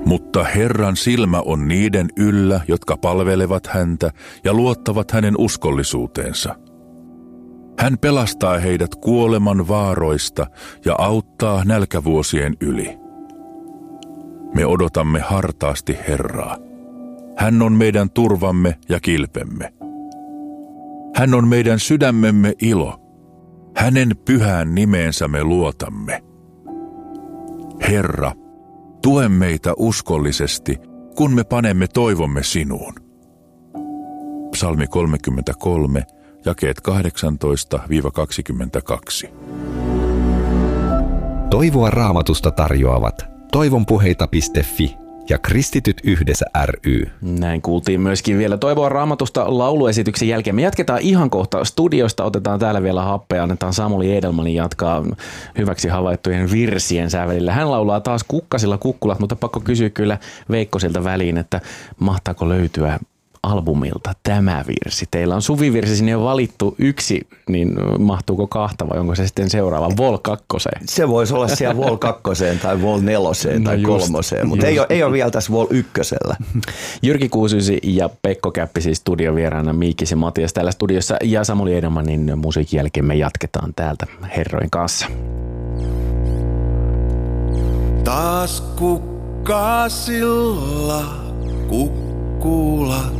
Mutta Herran silmä on niiden yllä, jotka palvelevat häntä ja luottavat hänen uskollisuuteensa. Hän pelastaa heidät kuoleman vaaroista ja auttaa nälkävuosien yli. Me odotamme hartaasti Herraa. Hän on meidän turvamme ja kilpemme. Hän on meidän sydämemme ilo. Hänen pyhään nimeensä me luotamme. Herra, tue meitä uskollisesti, kun me panemme toivomme sinuun. Psalmi 33, jakeet 18-22. Toivoa Raamatusta tarjoavat toivonpuheita.fi ja Kristityt yhdessä ry. Näin kuultiin myöskin vielä Toivoa Raamatusta lauluesityksen jälkeen. Me jatketaan ihan kohta studiosta. Otetaan täällä vielä happea. Annetaan Samuli Edelmanin jatkaa hyväksi havaittujen virsien sävelillä. Hän laulaa taas Kukkasilla kukkulat, mutta pakko kysyä kyllä Veikkosilta väliin, että mahtaako löytyä albumilta tämä virsi. Teillä on Suvivirsi sinne jo valittu yksi, niin mahtuuko kahta vai onko se sitten seuraava Vol 2? Se voisi olla siellä Vol 2 tai Vol 4 tai 3, mutta ei ole vielä tässä Vol 1. Jyrki Kuusysi ja Pekko Käppi siis studiovieraana, Miikis ja Matias täällä studiossa ja Samuli Edelmanin musiikin jälkeen me jatketaan täältä herrojen kanssa. Taas kukkasilla kukkulat.